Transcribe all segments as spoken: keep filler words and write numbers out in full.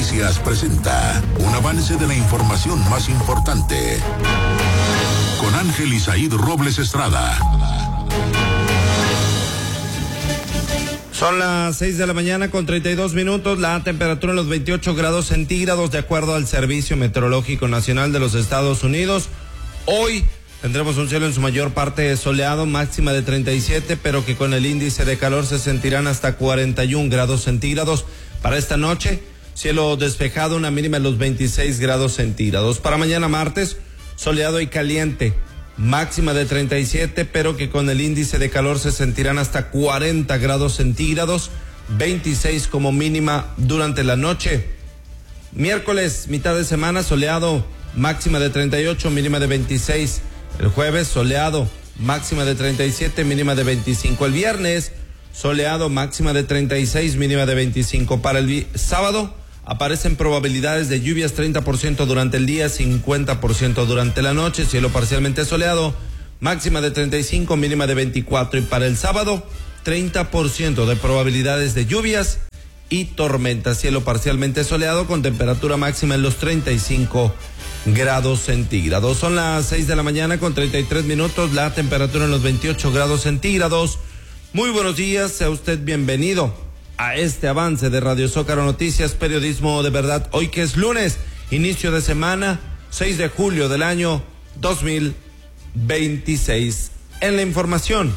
Noticias presenta un avance de la información más importante con Ángel Isaíd Robles Estrada. Son las seis de la mañana con treinta y dos minutos, la temperatura en los veintiocho grados centígrados de acuerdo al Servicio Meteorológico Nacional de los Estados Unidos. Hoy tendremos un cielo en su mayor parte soleado, máxima de treinta y siete, pero que con el índice de calor se sentirán hasta cuarenta y un grados centígrados. Para esta noche, cielo despejado, una mínima de los veintiséis grados centígrados. Para mañana martes, soleado y caliente, máxima de treinta y siete, pero que con el índice de calor se sentirán hasta cuarenta grados centígrados, veintiséis como mínima durante la noche. Miércoles, mitad de semana, soleado, máxima de treinta y ocho, mínima de veintiséis. El jueves, soleado, máxima de treinta y siete, mínima de veinticinco. El viernes, soleado, máxima de treinta y seis, mínima de veinticinco. Para el sábado, aparecen probabilidades de lluvias, treinta por ciento durante el día, cincuenta por ciento durante la noche, cielo parcialmente soleado, máxima de treinta y cinco, mínima de veinticuatro. Y para el sábado, treinta por ciento de probabilidades de lluvias y tormentas, cielo parcialmente soleado con temperatura máxima en los treinta y cinco grados centígrados. Son las seis de la mañana con treinta y tres minutos, la temperatura en los veintiocho grados centígrados. Muy buenos días, sea usted bienvenido a este avance de Radio Zócalo Noticias, periodismo de verdad. Hoy que es lunes, inicio de semana, seis de julio del año dos mil veintiséis. En la información,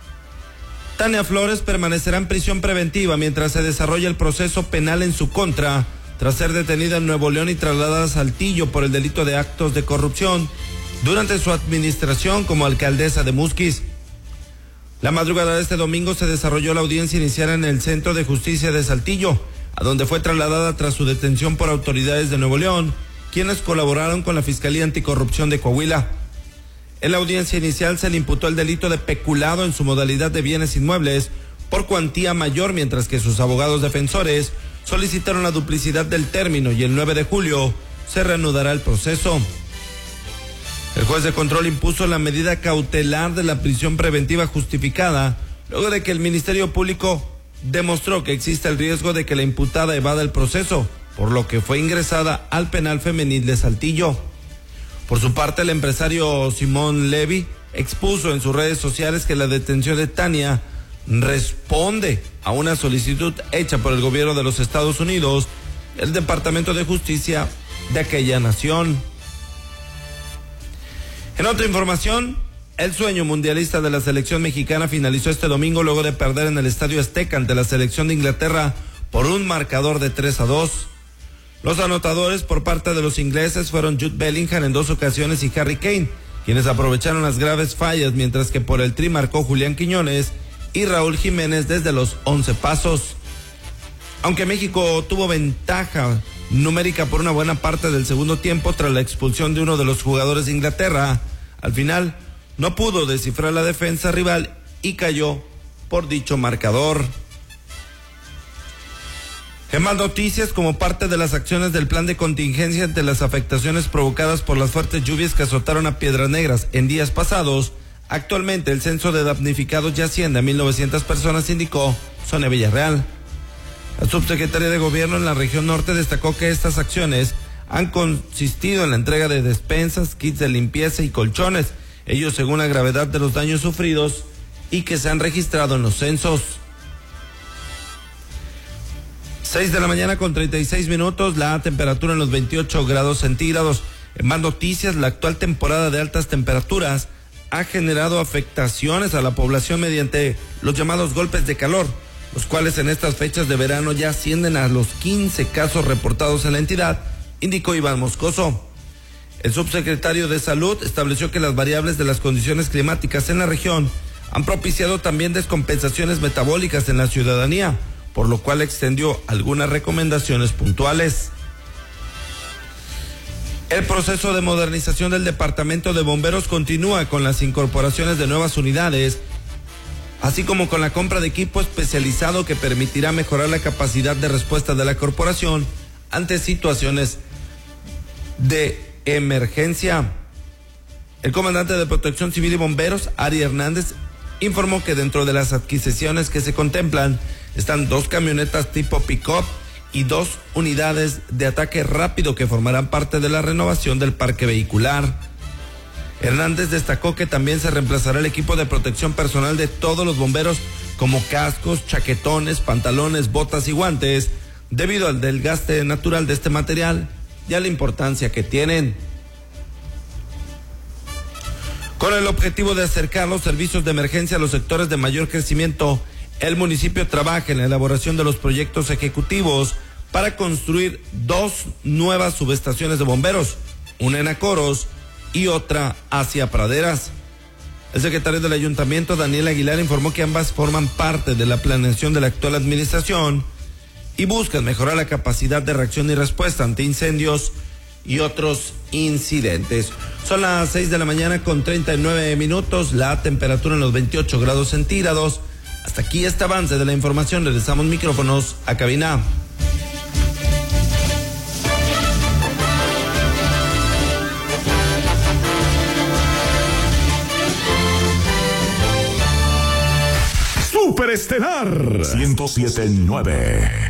Tania Flores permanecerá en prisión preventiva mientras se desarrolla el proceso penal en su contra, tras ser detenida en Nuevo León y trasladada a Saltillo por el delito de actos de corrupción durante su administración como alcaldesa de Musquis. La madrugada de este domingo se desarrolló la audiencia inicial en el Centro de Justicia de Saltillo, a donde fue trasladada tras su detención por autoridades de Nuevo León, quienes colaboraron con la Fiscalía Anticorrupción de Coahuila. En la audiencia inicial se le imputó el delito de peculado en su modalidad de bienes inmuebles por cuantía mayor, mientras que sus abogados defensores solicitaron la duplicidad del término y el nueve de julio se reanudará el proceso. El juez de control impuso la medida cautelar de la prisión preventiva justificada luego de que el Ministerio Público demostró que existe el riesgo de que la imputada evada el proceso, por lo que fue ingresada al penal femenil de Saltillo. Por su parte, el empresario Simón Levy expuso en sus redes sociales que la detención de Tania responde a una solicitud hecha por el gobierno de los Estados Unidos, el Departamento de Justicia de aquella nación. En otra información, el sueño mundialista de la selección mexicana finalizó este domingo luego de perder en el Estadio Azteca ante la selección de Inglaterra por un marcador de tres a dos. Los anotadores por parte de los ingleses fueron Jude Bellingham en dos ocasiones y Harry Kane, quienes aprovecharon las graves fallas, mientras que por el Tri marcó Julián Quiñones y Raúl Jiménez desde los once pasos. Aunque México tuvo ventaja numérica por una buena parte del segundo tiempo tras la expulsión de uno de los jugadores de Inglaterra, al final no pudo descifrar la defensa rival y cayó por dicho marcador. En más noticias, como parte de las acciones del plan de contingencia ante las afectaciones provocadas por las fuertes lluvias que azotaron a Piedras Negras en días pasados, actualmente el censo de damnificados ya asciende a mil novecientas personas, indicó Sonia Villarreal. La subsecretaria de Gobierno en la región norte destacó que estas acciones han consistido en la entrega de despensas, kits de limpieza y colchones, ellos según la gravedad de los daños sufridos y que se han registrado en los censos. seis de la mañana con treinta y seis minutos, la temperatura en los veintiocho grados centígrados. En más noticias, la actual temporada de altas temperaturas ha generado afectaciones a la población mediante los llamados golpes de calor, los cuales en estas fechas de verano ya ascienden a los quince casos reportados en la entidad, indicó Iván Moscoso. El subsecretario de Salud estableció que las variables de las condiciones climáticas en la región han propiciado también descompensaciones metabólicas en la ciudadanía, por lo cual extendió algunas recomendaciones puntuales. El proceso de modernización del Departamento de Bomberos continúa con las incorporaciones de nuevas unidades, así como con la compra de equipo especializado que permitirá mejorar la capacidad de respuesta de la corporación ante situaciones de emergencia. El comandante de Protección Civil y Bomberos, Ari Hernández, informó que dentro de las adquisiciones que se contemplan están dos camionetas tipo pick-up y dos unidades de ataque rápido que formarán parte de la renovación del parque vehicular. Hernández destacó que también se reemplazará el equipo de protección personal de todos los bomberos, como cascos, chaquetones, pantalones, botas y guantes, debido al desgaste natural de este material y a la importancia que tienen. Con el objetivo de acercar los servicios de emergencia a los sectores de mayor crecimiento, el municipio trabaja en la elaboración de los proyectos ejecutivos para construir dos nuevas subestaciones de bomberos, una en Acoros y otra hacia Praderas. El secretario del ayuntamiento, Daniel Aguilar, informó que ambas forman parte de la planeación de la actual administración y buscan mejorar la capacidad de reacción y respuesta ante incendios y otros incidentes. Son las seis de la mañana con treinta y nueve minutos, la temperatura en los veintiocho grados centígrados. Hasta aquí este avance de la información. Regresamos micrófonos a cabina. Superestelar ciento siete punto nueve.